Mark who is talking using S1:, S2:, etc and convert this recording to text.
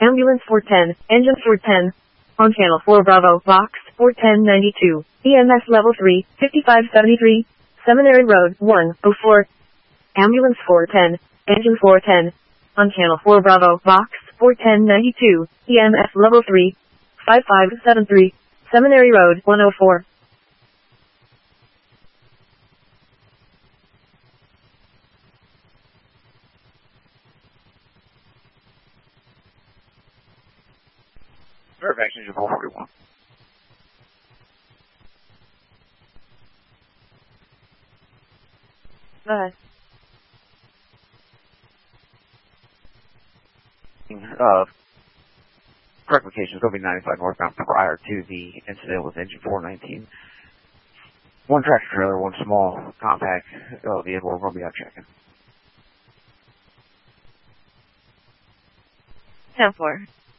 S1: Ambulance 410, engine 410. On channel 4 Bravo, box 41092, EMS level 3, 5573, Seminary Road 104. Ambulance 410, engine 410. On channel 4 Bravo, box 41092, EMS level 3, 5573, Seminary Road 104.
S2: Fairfax engine 441.
S1: Go ahead.
S2: Correct location is going to be 95 northbound prior to the incident with engine 419. One tractor trailer, one small compact vehicle. We're going to be out checking.
S1: 10-4.